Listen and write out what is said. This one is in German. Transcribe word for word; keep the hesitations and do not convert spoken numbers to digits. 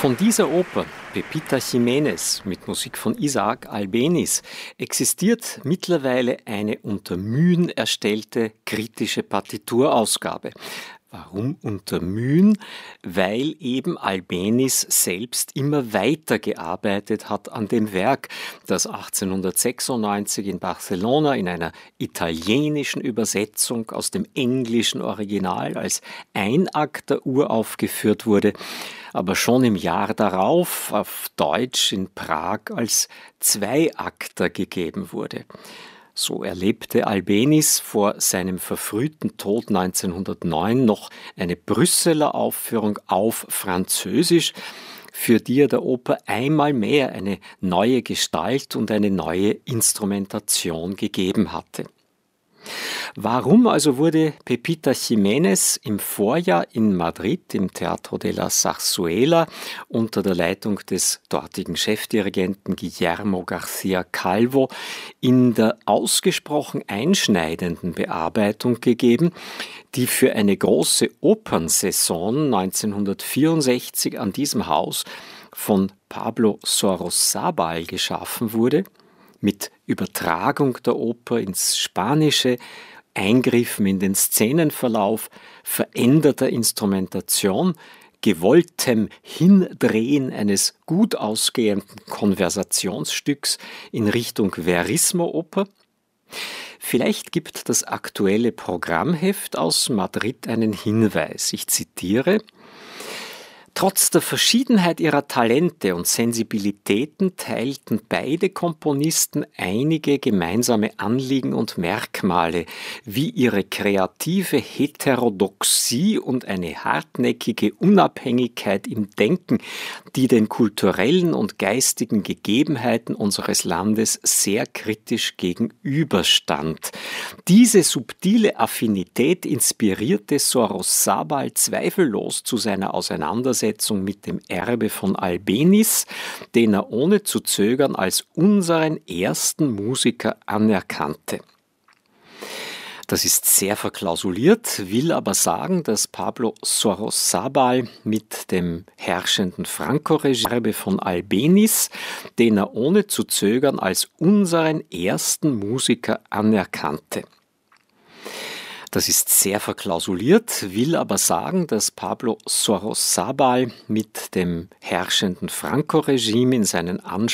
Von dieser Oper, Pepita Jiménez, mit Musik von Isaac Albéniz, existiert mittlerweile eine unter Mühen erstellte kritische Partiturausgabe. Warum unter Mühen? Weil eben Albéniz selbst immer weiter gearbeitet hat an dem Werk, das achtzehnhundertsechsundneunzig in Barcelona in einer italienischen Übersetzung aus dem englischen Original als Einakter uraufgeführt wurde, aber schon im Jahr darauf auf Deutsch in Prag als Zweiakter gegeben wurde. So erlebte Albéniz vor seinem verfrühten Tod neunzehnhundertneun noch eine Brüsseler Aufführung auf Französisch, für die er der Oper einmal mehr eine neue Gestalt und eine neue Instrumentation gegeben hatte. Warum also wurde Pepita Jiménez im Vorjahr in Madrid im Teatro de la Zarzuela unter der Leitung des dortigen Chefdirigenten Guillermo García Calvo in der ausgesprochen einschneidenden Bearbeitung gegeben, die für eine große Opernsaison neunzehnhundertvierundsechzig an diesem Haus von Pablo Sorosabal geschaffen wurde, mit Übertragung der Oper ins Spanische, Eingriffen in den Szenenverlauf, veränderter Instrumentation, gewolltem Hindrehen eines gut ausgehenden Konversationsstücks in Richtung Verismo-Oper? Vielleicht gibt das aktuelle Programmheft aus Madrid einen Hinweis. Ich zitiere: Trotz der Verschiedenheit ihrer Talente und Sensibilitäten teilten beide Komponisten einige gemeinsame Anliegen und Merkmale, wie ihre kreative Heterodoxie und eine hartnäckige Unabhängigkeit im Denken, die den kulturellen und geistigen Gegebenheiten unseres Landes sehr kritisch gegenüberstand. Diese subtile Affinität inspirierte Sorosabal zweifellos zu seiner Auseinandersetzung mit dem Erbe von Albéniz, den er ohne zu zögern als unseren ersten Musiker anerkannte. Das ist sehr verklausuliert, will aber sagen, dass Pablo Sorosabal mit dem herrschenden Franco-Regime von Albéniz, den er ohne zu zögern als unseren ersten Musiker anerkannte. Das ist sehr verklausuliert, will aber sagen, dass Pablo Sorosabal mit dem herrschenden Franco-Regime in seinen